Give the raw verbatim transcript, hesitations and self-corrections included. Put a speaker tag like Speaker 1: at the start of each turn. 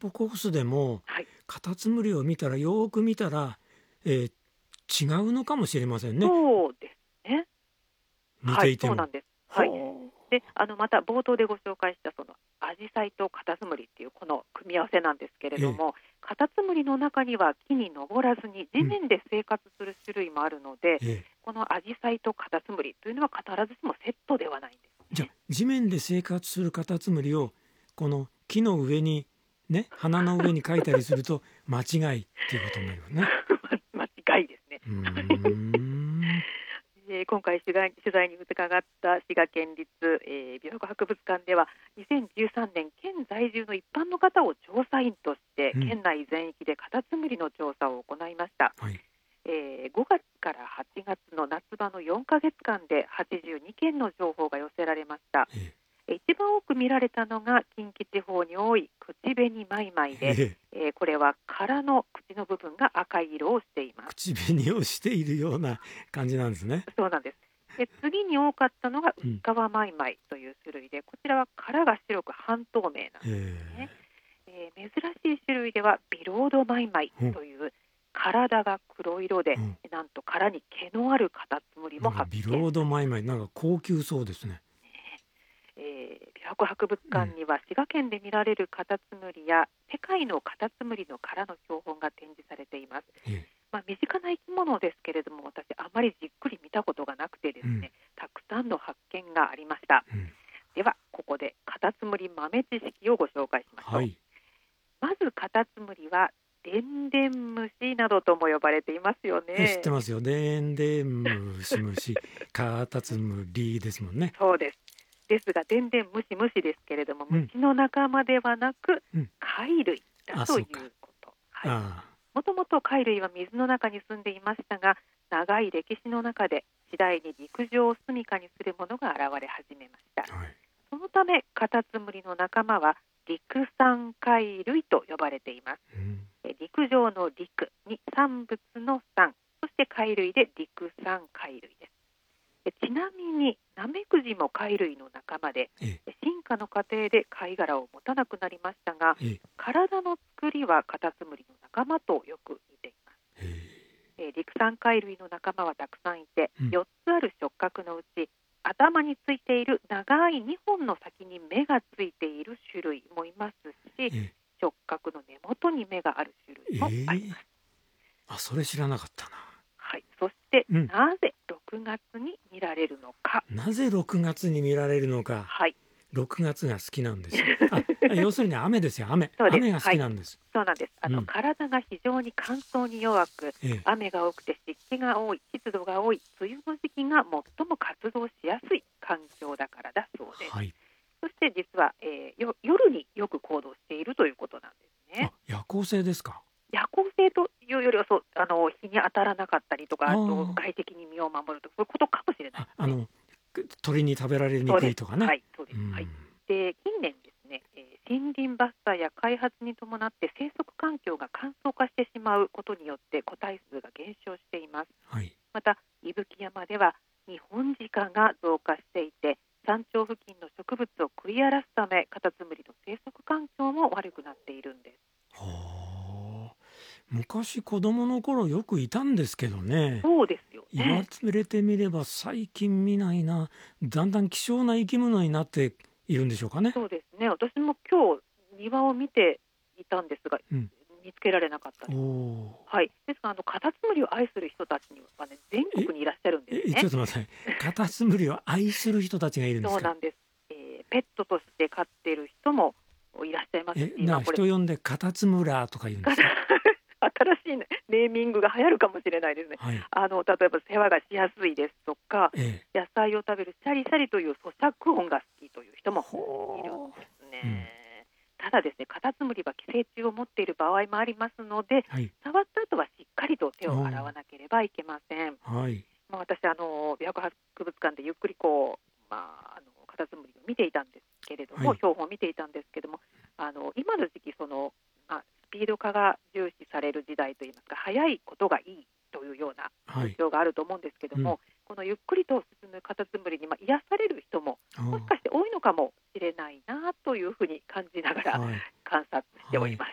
Speaker 1: 歩コースでも
Speaker 2: はい、
Speaker 1: カタツムリを見たらよーく見たら、えー違うのかもしれませんね。
Speaker 2: そうですね。はい、
Speaker 1: 見ていても。
Speaker 2: そうなんです。はい。
Speaker 1: ほ
Speaker 2: で、あのまた冒頭でご紹介したそのアジサイとカタツムリっていうこの組み合わせなんですけれ
Speaker 1: う。ええ。
Speaker 2: ども、カタツムリの中には木に登らずに地
Speaker 1: うん。
Speaker 2: 面で生活する種類もあるので、
Speaker 1: ええ。
Speaker 2: このアジサイとカタツムリというのは必ずしもセットではないんです
Speaker 1: じゃあ
Speaker 2: ね。
Speaker 1: 地面で生活するカタツムリをこの木の上にね、花の上に描いたりすると間違いっていうことになりますね。
Speaker 2: 間違いですね。
Speaker 1: うーん。
Speaker 2: えー今回取材、取材に伺った滋賀県立、えー、琵琶湖博物館ではにせんじゅうさんねん県在住の一般の方を調査員として
Speaker 1: うん。
Speaker 2: 県内全域でカタツムリの調査を行いました。
Speaker 1: はい。
Speaker 2: えーごがつからはちがつの夏場のよんかげつかんではちじゅうにけんの情報が寄せられました。
Speaker 1: え
Speaker 2: えー一番多く見られたのが近畿地方に多い口紅マイマイで、
Speaker 1: え。ええ。
Speaker 2: えーこれは殻の口の部分が赤い色をしています。
Speaker 1: 口紅をしているような感じなんですね。
Speaker 2: そうなんです。で、次に多かったのが
Speaker 1: うん。
Speaker 2: 薄皮マイマイという種類で、こちらは殻が白く半透明なんですね。
Speaker 1: え
Speaker 2: えー珍しい種類ではビロードマイマイ
Speaker 1: え。うん。
Speaker 2: という体が黒色で、
Speaker 1: うん。
Speaker 2: なんと殻に毛のあるカタツムリも
Speaker 1: なんか
Speaker 2: 発
Speaker 1: ビロード
Speaker 2: 見され
Speaker 1: マイマイなんか高級そうですね。
Speaker 2: えー琵琶湖博物
Speaker 1: うん。
Speaker 2: 館には滋賀県で見られるカタツムリや世界のカタツムリの殻の標本が展示されています。
Speaker 1: ええ。
Speaker 2: まあ、身近な生き物ですけれども、私あまりじっくり見たことがなくてで
Speaker 1: うん。
Speaker 2: すね、たくさんの発見がありました。
Speaker 1: うん。
Speaker 2: ではここでカタツムリ豆知識をご紹介しましょ
Speaker 1: はい。
Speaker 2: う。まずカタツムリはでんでん虫などとも呼ばれていますよ
Speaker 1: え、知って
Speaker 2: ね。
Speaker 1: ますよ。でんでんむしむし、カタツムリですもんね。
Speaker 2: そうです。ですがでんでん虫虫ですけれども、
Speaker 1: うん。
Speaker 2: 虫の仲間ではなく
Speaker 1: うん。
Speaker 2: 貝類だ
Speaker 1: あ、
Speaker 2: とい
Speaker 1: そうか。
Speaker 2: うこと。はい。
Speaker 1: あ
Speaker 2: もともと貝類は水の中に住んでいましたが、長い歴史の中で次第に陸上を住処にするものが現れ始めました。
Speaker 1: あ。はい。
Speaker 2: そのためカタツムリの仲間は陸産貝類と呼ばれています。
Speaker 1: うん。
Speaker 2: え陸上の陸に産物の産、そして貝類で陸産貝類です。えちなみにナメクジも貝類の仲間で、
Speaker 1: ええ。
Speaker 2: え進化の過程で貝殻を持たなくなりましたが、
Speaker 1: ええ。
Speaker 2: 体の作りはカタツムリの仲間とよく似ています。
Speaker 1: へえ。
Speaker 2: えー陸産貝類の仲間はたくさんいて、
Speaker 1: うん。
Speaker 2: よっつある触覚のうち頭についている長いにほんの先に目がついている種類もいますし、
Speaker 1: え
Speaker 2: 触覚の根元に目がある種類もあり
Speaker 1: え。ええ。
Speaker 2: ます。
Speaker 1: あ、それ知らなかったな。
Speaker 2: はい、そして
Speaker 1: うん。
Speaker 2: なぜろくがつに見られるのか。
Speaker 1: なぜろくがつに見られるのか。
Speaker 2: はい
Speaker 1: ろくがつが好きなんですよ。あ、要するに雨ですよ。雨。
Speaker 2: そうです。
Speaker 1: 雨が好
Speaker 2: はい。
Speaker 1: きなんです。
Speaker 2: そうなんです。あの
Speaker 1: うん。
Speaker 2: 体が非常に乾燥に弱く、
Speaker 1: ええ。
Speaker 2: 雨が多くて湿気が多い、湿度が多い梅雨の時期が最も活動しやすい環境だからだそうです。
Speaker 1: はい。
Speaker 2: そして実は、えーよ夜によく行動しているということなんですね。
Speaker 1: あ、夜行性ですか。
Speaker 2: 夜行性というよりはそうあの日に当たらなかったりとか、あと
Speaker 1: あ
Speaker 2: 外敵に身を守るとそういうことかもしれない
Speaker 1: あ。あ、
Speaker 2: ですね。
Speaker 1: あの、く鳥に食べられに
Speaker 2: そうです。
Speaker 1: くいとかね。
Speaker 2: はい、そうです。はい。
Speaker 1: うん。
Speaker 2: で、近年ですね、えー森林伐採や開発に伴って生息環境が乾燥化してしまうことによって個体数が減少しています。
Speaker 1: はい。
Speaker 2: また、伊吹山ではニホンジカが増加していて、山頂付近の植物を食い荒らすため、カタツムリの生息環境も悪くなっているんです。
Speaker 1: はあ。昔子供の頃よくいたんですけどね。
Speaker 2: そうですよ
Speaker 1: 言わ
Speaker 2: ね。
Speaker 1: れてみれば最近見ないな。だんだん希少な生き物になっているんでしょうかね。
Speaker 2: そうですね。私も今日庭を見ていたんですが、
Speaker 1: うん。
Speaker 2: 見つけられなかった
Speaker 1: お
Speaker 2: です。
Speaker 1: お。
Speaker 2: はい。ですが、あのカタツムリを愛する人たちにはね、全
Speaker 1: え、
Speaker 2: 国にいらっしゃるんです
Speaker 1: え、ちょ
Speaker 2: ね。
Speaker 1: っと待って。カタツムリを愛する人たちがいるんですか。
Speaker 2: そうなんです。えーペットとして飼っている人もいらっしゃいます
Speaker 1: え、
Speaker 2: し、まあ、これ
Speaker 1: な人呼んでカタツムラーとか言うんですか。
Speaker 2: 新しいねネーミングが流行るかもしれないですね。
Speaker 1: はい。
Speaker 2: あの例えば世話がしやすいですとか、
Speaker 1: ええ。
Speaker 2: 野菜を食べるシャリシャリという咀嚼音が好きという人もいるん
Speaker 1: ほ
Speaker 2: です
Speaker 1: う。うん。
Speaker 2: ね。ただですね、カタツムリは寄生虫を持っている場合もありますので、
Speaker 1: はい。
Speaker 2: 触った後はしっかりと手
Speaker 1: お
Speaker 2: を洗わ
Speaker 1: ー。
Speaker 2: なければいけません。
Speaker 1: はい。
Speaker 2: まあ、私あの琵琶湖博物館でゆっくりこう、まあ、あのカタツムリを見ていたんですけれども、
Speaker 1: はい。
Speaker 2: 標本を見ていたんですけれども、あの今の時期その、まあ、スピード化が重視される時代といいますか、早いことがいいというような
Speaker 1: はい。
Speaker 2: 風潮があると思うんですけど
Speaker 1: うん。
Speaker 2: も、このゆっくりと進むカタツムリに、まあ、癒される人も
Speaker 1: あー。
Speaker 2: もしかして多いのかもしれないなというふうに感じながら
Speaker 1: はい。
Speaker 2: 観察してお
Speaker 1: はい。
Speaker 2: ります。